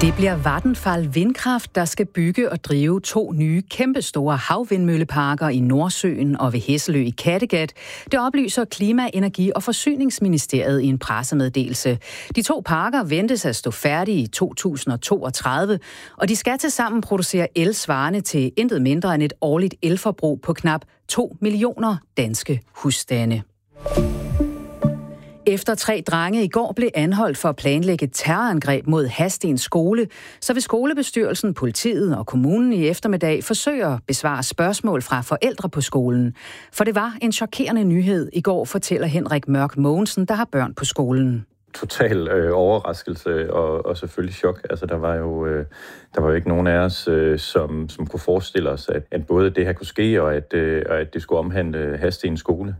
Det bliver Vattenfall Vindkraft, der skal bygge og drive 2 nye kæmpestore havvindmølleparker i Nordsøen og ved Hesselø i Kattegat. Det oplyser Klima-, Energi- og Forsyningsministeriet i en pressemeddelelse. De 2 parker ventes at stå færdige i 2032, og de skal tilsammen producere el svarende til intet mindre end et årligt elforbrug på knap 2 millioner danske husstande. Efter 3 drenge i går blev anholdt for at planlægge et terrorangreb mod Hadsten skole, så vil skolebestyrelsen, politiet og kommunen i eftermiddag forsøge at besvare spørgsmål fra forældre på skolen. For det var en chokerende nyhed i går, fortæller Henrik Mørk Mogensen, der har børn på skolen. Total overraskelse og selvfølgelig chok. Altså, der var jo ikke nogen af os, som kunne forestille os, at både det her kunne ske, og at det skulle omhandle Hadsten skole.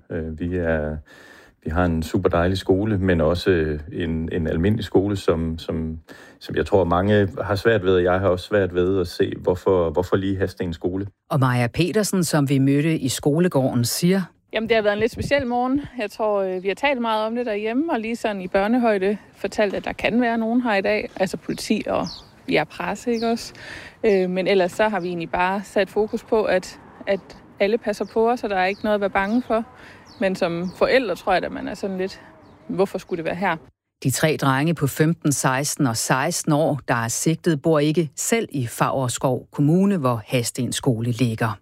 Vi har en super dejlig skole, men også en almindelig skole, som jeg tror mange har svært ved, og jeg har også svært ved at se, hvorfor lige Hadsten skole. Og Maja Petersen, som vi mødte i skolegården, siger: Jamen, det har været en lidt speciel morgen. Jeg tror, vi har talt meget om det derhjemme, og lige sådan i børnehøjde fortalt, at der kan være nogen her i dag, altså politi og vi er presse, ikke også? Men ellers så har vi egentlig bare sat fokus på, at alle passer på os, og der er ikke noget at være bange for. Men som forældre tror jeg, at man er sådan lidt, hvorfor skulle det være her? De 3 drenge på 15, 16 og 16 år, der er sigtet, bor ikke selv i Favrskov Kommune, hvor Hadsten skole ligger.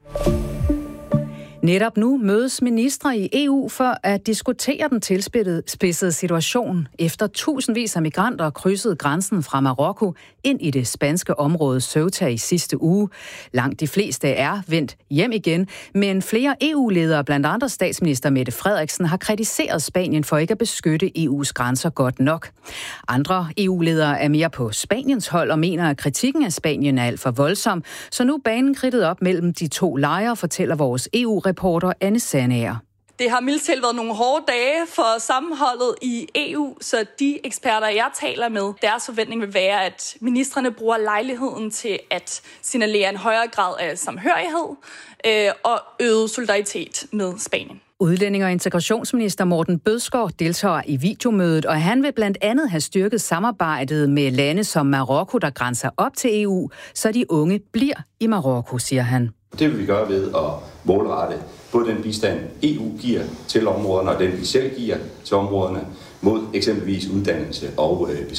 Netop nu mødes ministre i EU for at diskutere den tilspidsede situation, efter tusindvis af migranter krydsede grænsen fra Marokko ind i det spanske område Ceuta i sidste uge. Langt de fleste er vendt hjem igen, men flere EU-ledere, blandt andre statsminister Mette Frederiksen, har kritiseret Spanien for ikke at beskytte EU's grænser godt nok. Andre EU-ledere er mere på Spaniens hold og mener, at kritikken af Spanien er alt for voldsom, så nu banen kridtet op mellem de 2 lejre, fortæller vores EU-reporter Anne Sandager. Det har mildt talt været nogle hårde dage for sammenholdet i EU, så de eksperter, jeg taler med, deres forventning vil være, at ministrene bruger lejligheden til at signalere en højere grad af samhørighed og øget solidaritet med Spanien. Udlænding- og integrationsminister Morten Bødskov deltager i videomødet, og han vil blandt andet have styrket samarbejdet med lande som Marokko, der grænser op til EU, så de unge bliver i Marokko, siger han. Det vil vi gøre ved at målrette både den bistand, EU giver til områderne, og den vi selv giver til områderne, mod eksempelvis uddannelse og